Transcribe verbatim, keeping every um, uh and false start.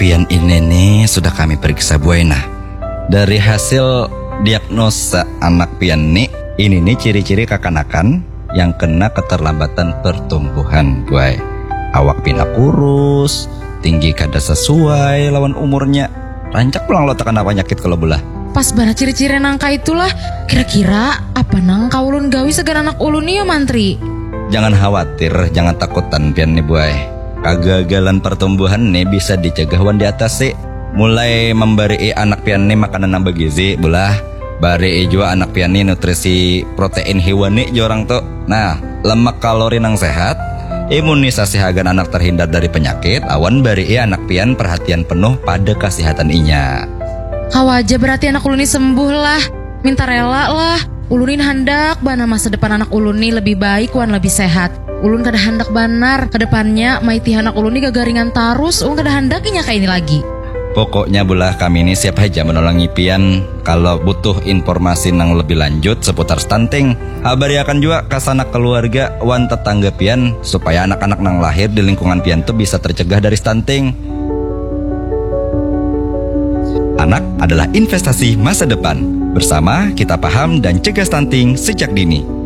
pian ini nih sudah kami periksa Bu Aina. Dari hasil diagnosa anak pian nih, ini nih ciri-ciri kekanakan yang kena keterlambatan pertumbuhan Bu Ai. Awak pina kurus, tinggi kada sesuai lawan umurnya. Rancak pulang lo tekan apa penyakit kalau belah. Pas bara ciri-ciri nangka itulah, kira-kira apa nang kaulun gawi segan anak ulun nih ya mantri? Jangan khawatir, jangan takutan pian nih Bu Ai. Kegagalan pertumbuhan nih bisa dicegah wan di atas sih. Mulai memberi anak pian nih makanan nambah gizi, belah. Bari juga anak pian nih nutrisi protein hewani jorang tuh. Nah, lemak kalori nang sehat, imunisasi hagan anak terhindar dari penyakit, awan bari anak pian perhatian penuh pada kesehatan inya. Kawaja berarti anak ulun ini sembuh lah. Minta rela lah. Ulunin hendak bana masa depan anak ulun ini lebih baik wan lebih sehat. Ulun kada hendak banar kedepannya maiti anak ulun ini gagaringan tarus. Ulun kada hendak inya kayak ini lagi. Pokoknya belah kami ini siap aja menolongi pian kalau butuh informasi yang lebih lanjut seputar stunting. Habariakan juga ke sanak keluarga wan tetangga pian supaya anak-anak nang lahir di lingkungan pian tuh bisa tercegah dari stunting. Anak adalah investasi masa depan. Bersama kita paham dan cegah stunting sejak dini.